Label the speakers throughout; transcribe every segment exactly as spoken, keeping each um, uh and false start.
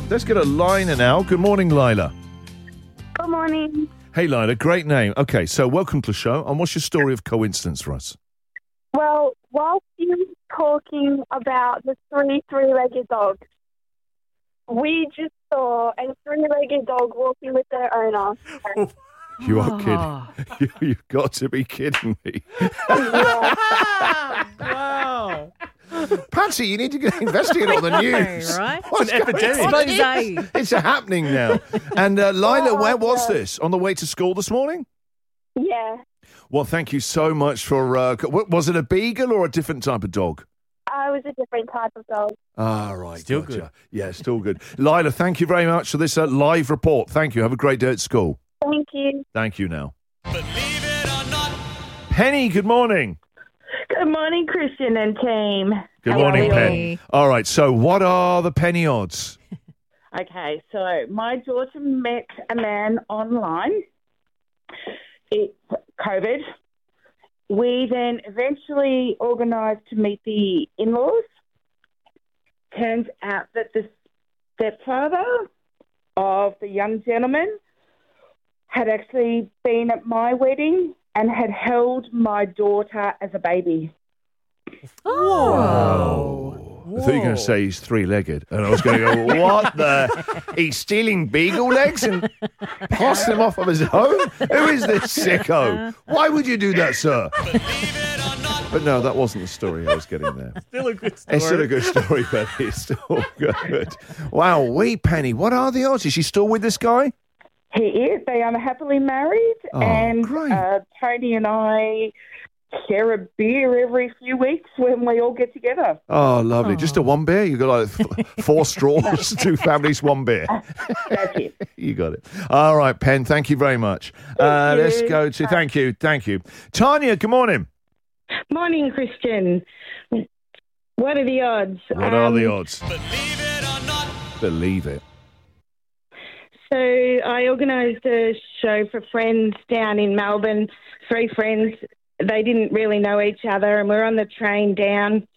Speaker 1: Let's get a Lila now. Good morning, Lila.
Speaker 2: Good morning.
Speaker 1: Hey, Lila, great name. Okay, so welcome to the show. And what's your story of coincidence for us?
Speaker 2: Well, whilst you were talking about the three three-legged dogs, we just saw a three-legged dog walking with their owner.
Speaker 1: You are kidding. You, you've got to be kidding me.
Speaker 3: Wow.
Speaker 1: Patsy, you need to get investigate on the news.
Speaker 4: Right?
Speaker 1: What's
Speaker 3: It's an
Speaker 1: going
Speaker 3: epidemic.
Speaker 1: on?
Speaker 4: Expose.
Speaker 1: It's happening now. And uh, Lila,
Speaker 2: Oh,
Speaker 1: where was
Speaker 2: yeah.
Speaker 1: this? On the way to school this morning?
Speaker 2: Yeah.
Speaker 1: Well, thank you so much for... Uh, co- wa- was it a beagle or a different type of dog?
Speaker 2: I was a different type of dog.
Speaker 1: Ah, right.
Speaker 3: Still
Speaker 1: gotcha.
Speaker 3: good.
Speaker 1: Yeah, still good. Lila, thank you very much for this uh, live report. Thank you. Have a great day at school.
Speaker 2: Thank you.
Speaker 1: Thank you now. Penny, good morning.
Speaker 5: Good morning, Christian and team.
Speaker 1: Good
Speaker 5: How
Speaker 1: morning,
Speaker 5: are you?
Speaker 1: Penny. All right, so what are the penny odds?
Speaker 5: Okay, so my daughter met a man online. It's COVID. We then eventually organised to meet the in-laws. Turns out that the stepfather of the young gentleman had actually been at my wedding and had held my daughter as a baby.
Speaker 4: Oh.
Speaker 1: I thought you were going to say he's three-legged. And I was going to go, what the? He's stealing beagle legs and passing them off of his own? Who is this sicko? Why would you do that, sir? But no, that wasn't the story I was getting there.
Speaker 3: Still a good story.
Speaker 1: It's still a good story, Penny. It's still good. Wow, wee, Penny, what are the odds? Is she still with this guy?
Speaker 5: He is. They are happily married,
Speaker 1: Oh,
Speaker 5: and
Speaker 1: great.
Speaker 5: uh, Tony and I share a beer every few weeks when we all get together.
Speaker 1: Oh, lovely. Just a one beer? You got like th- four straws, two families, one beer.
Speaker 5: That's it.
Speaker 1: You got it. All right, Pen, thank you very much. Uh,
Speaker 5: you.
Speaker 1: let's go to, thank you, thank you. Tanya, good morning.
Speaker 6: Morning, Christian. What are the odds?
Speaker 1: What are the
Speaker 6: Um,
Speaker 1: odds? Believe it or not. Believe it.
Speaker 6: So I organised a show for friends down in Melbourne, three friends. They didn't really know each other, and we're on the train down.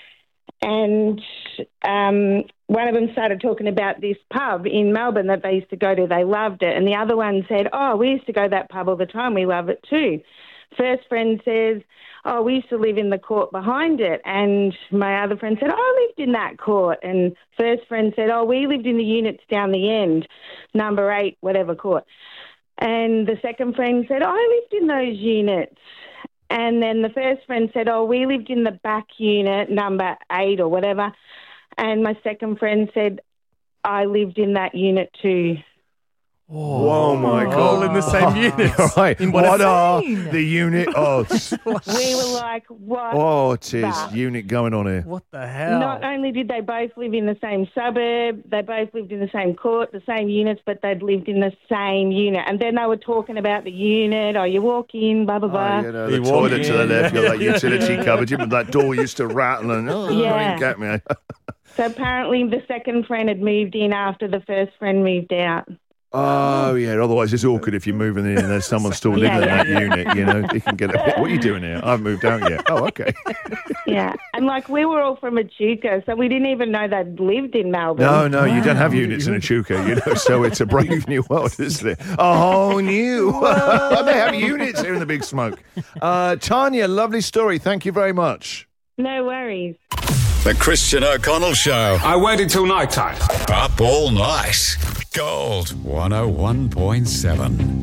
Speaker 6: And um, one of them started talking about this pub in Melbourne that they used to go to. They loved it. And the other one said, oh, we used to go to that pub all the time. We love it too. First friend says, oh, we used to live in the court behind it. And my other friend said, oh, I lived in that court. And first friend said, oh, we lived in the units down the end, number eight, whatever court. And the second friend said, oh, I lived in those units. And then the first friend said, oh, we lived in the back unit, number eight or whatever. And my second friend said, I lived in that unit too.
Speaker 1: Oh, my God.
Speaker 3: All in the same unit.
Speaker 1: All right.
Speaker 3: In
Speaker 1: What
Speaker 3: a-
Speaker 1: are the unit odds?
Speaker 6: We were like, what?
Speaker 1: Oh, it is
Speaker 6: the-
Speaker 1: unit going on here.
Speaker 3: What the hell?
Speaker 6: Not only did they both live in the same suburb, they both lived in the same court, the same units, but they'd lived in the same unit. And then they were talking about the unit, oh, you walk in, blah, blah, blah.
Speaker 1: Oh, you know, the
Speaker 3: You walk
Speaker 1: toilet to the
Speaker 3: in.
Speaker 1: left, you're like utility cupboard, but that door used to rattle and, oh,
Speaker 6: Yeah.
Speaker 1: you get me.
Speaker 6: So apparently the second friend had moved in after the first friend moved out.
Speaker 1: Oh, yeah, otherwise it's awkward if you're moving in and there's someone still living
Speaker 6: Yeah,
Speaker 1: in that unit, you know. You can get a bit, what are you doing here? I haven't moved out yet. Oh, okay.
Speaker 6: Yeah. And like we were all from Echuca, so we didn't even know they'd lived in Melbourne.
Speaker 1: No, no, you don't have units in Echuca, you know, so it's a brave new world, isn't it? A whole new world. They have units here in the Big Smoke. Uh, Tanya, lovely story. Thank you very much.
Speaker 6: No worries.
Speaker 7: The Christian O'Connell Show.
Speaker 8: I waited till night time.
Speaker 7: Up all night. Gold one oh one point seven.